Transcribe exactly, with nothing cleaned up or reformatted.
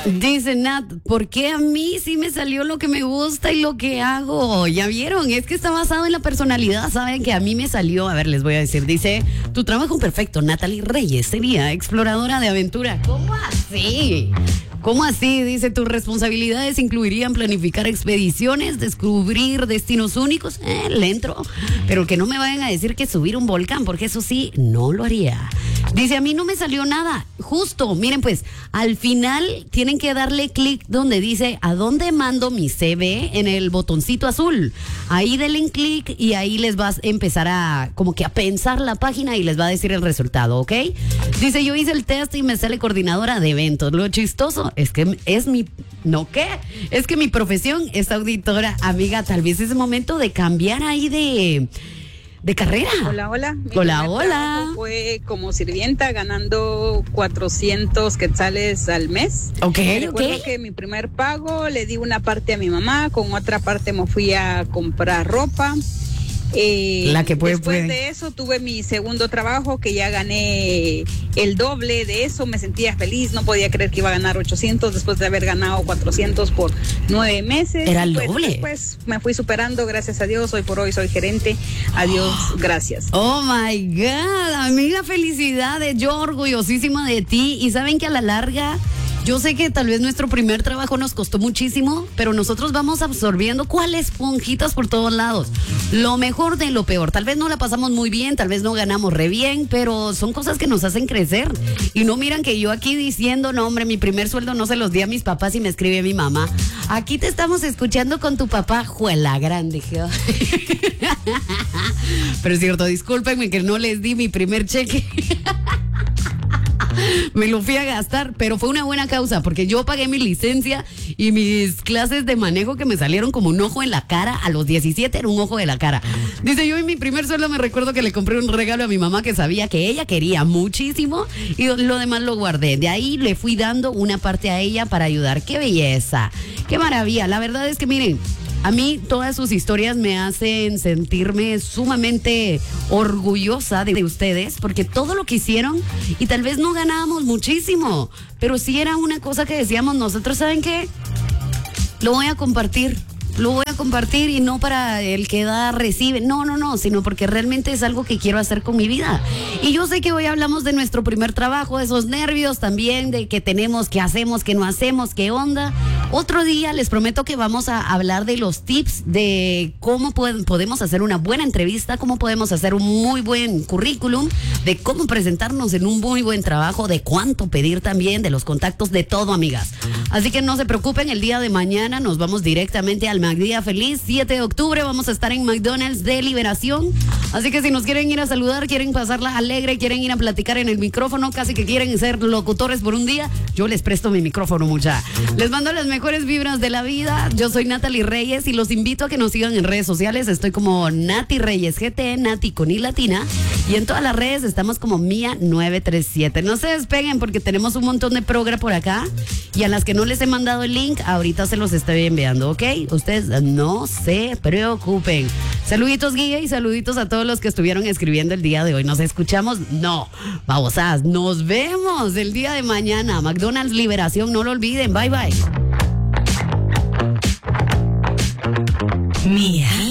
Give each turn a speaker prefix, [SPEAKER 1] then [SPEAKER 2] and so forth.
[SPEAKER 1] Dice Nat, ¿por qué a mí sí me salió lo que me gusta y lo que hago? Ya vieron, es que está basado en la personalidad. Saben que a mí me salió, a ver, les voy a decir, dice, tu trabajo perfecto, Natalie Reyes, sería exploradora de aventura. ¿Cómo así? ¿Cómo así? Dice, tus responsabilidades incluirían planificar expediciones, descubrir destinos únicos. Eh, le entro. Pero que no me vayan a decir que subir un volcán, porque eso sí, no lo haría. Dice, a mí no me salió nada. Justo, miren pues, al final tienen que darle clic donde dice, ¿a dónde mando mi C V? En el botoncito azul. Ahí denle clic y ahí les va a empezar a, como que a pensar la página y les va a decir el resultado, ¿ok? Dice, yo hice el test y me sale coordinadora de eventos. Lo chistoso es que es mi, ¿no qué? Es que mi profesión es auditora. Amiga, tal vez es momento de cambiar ahí de... de carrera.
[SPEAKER 2] Hola, hola. Mi
[SPEAKER 1] hola, hola.
[SPEAKER 2] Fue como sirvienta ganando cuatrocientos quetzales al mes.
[SPEAKER 1] Ok,
[SPEAKER 2] Recuerdo
[SPEAKER 1] ok.
[SPEAKER 2] que mi primer pago le di una parte a mi mamá, con otra parte me fui a comprar ropa. Eh,
[SPEAKER 1] La que puede,
[SPEAKER 2] después
[SPEAKER 1] puede.
[SPEAKER 2] de eso tuve mi segundo trabajo que ya gané el doble de eso, me sentía feliz, no podía creer que iba a ganar ochocientos después de haber ganado cuatrocientos por nueve meses.
[SPEAKER 1] Era el
[SPEAKER 2] pues,
[SPEAKER 1] doble.
[SPEAKER 2] Después me fui superando, gracias a Dios, hoy por hoy soy gerente, adiós, gracias.
[SPEAKER 1] Oh my God, amiga, felicidades, yo orgullosísima de ti. Y saben que a la larga, yo sé que tal vez nuestro primer trabajo nos costó muchísimo, pero nosotros vamos absorbiendo cuáles esponjitas por todos lados. Lo mejor de lo peor. Tal vez no la pasamos muy bien, tal vez no ganamos re bien, pero son cosas que nos hacen crecer. Y no miran que yo aquí diciendo, no hombre, mi primer sueldo no se los di a mis papás y me escribe mi mamá. Aquí te estamos escuchando con tu papá, juela grande. Pero es cierto, discúlpenme que no les di mi primer cheque. Me lo fui a gastar, pero fue una buena causa porque yo pagué mi licencia y mis clases de manejo que me salieron como un ojo en la cara. A los diecisiete era un ojo de la cara. Dice, yo en mi primer sueldo me recuerdo que le compré un regalo a mi mamá que sabía que ella quería muchísimo y lo demás lo guardé. De ahí le fui dando una parte a ella para ayudar. ¡Qué belleza! ¡Qué maravilla! La verdad es que miren, a mí todas sus historias me hacen sentirme sumamente orgullosa de, de ustedes, porque todo lo que hicieron, y tal vez no ganábamos muchísimo, pero sí era una cosa que decíamos nosotros, ¿saben qué? Lo voy a compartir. Lo voy a compartir y no para el que da, recibe. No, no, no, sino porque realmente es algo que quiero hacer con mi vida. Y yo sé que hoy hablamos de nuestro primer trabajo, de esos nervios también, de que tenemos, que hacemos, que no hacemos, qué onda. Otro día les prometo que vamos a hablar de los tips de cómo pod- podemos hacer una buena entrevista, cómo podemos hacer un muy buen currículum, de cómo presentarnos en un muy buen trabajo, de cuánto pedir también, de los contactos, de todo, amigas. Así que no se preocupen, el día de mañana nos vamos directamente al MacDía Feliz, siete de octubre, vamos a estar en McDonald's de Liberación, así que si nos quieren ir a saludar, quieren pasarla alegre, quieren ir a platicar en el micrófono, casi que quieren ser locutores por un día, yo les presto mi micrófono, mucha. Les mando las mejores vibras de la vida, yo soy Natalie Reyes y los invito a que nos sigan en redes sociales, estoy como Nati Reyes G T, Nati con I latina, y en todas las redes estamos como Mía nueve tres siete. No se despeguen porque tenemos un montón de programa por acá, y a las que no les he mandado el link, ahorita se los estoy enviando, ¿ok? Ustedes no se preocupen. Saluditos, Guille, y saluditos a todos los que estuvieron escribiendo el día de hoy. ¿Nos escuchamos? No. Babosas, nos vemos el día de mañana. McDonald's Liberación, no lo olviden. Bye, bye.
[SPEAKER 3] Mía.